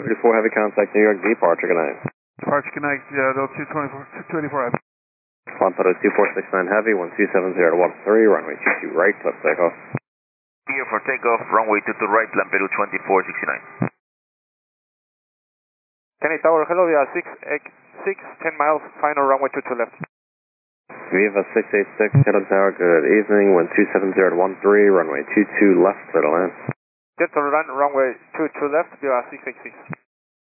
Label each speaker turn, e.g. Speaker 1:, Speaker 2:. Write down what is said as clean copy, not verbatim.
Speaker 1: 234 heavy contact, New York departure, good night.
Speaker 2: Departure connect, Del 224 heavy.
Speaker 1: 12469 heavy, 127 to 13, runway 22 right, left takeoff.
Speaker 3: Clear for takeoff, runway 22 right, Lampedu 2469.
Speaker 4: Kennedy Tower, hello, via 10 miles, final runway 22 left.
Speaker 1: Viva 686, Kennedy Tower, good evening, 127 to 13, runway 22 left, clear to land.
Speaker 4: Delta run, runway 22 left, via 686.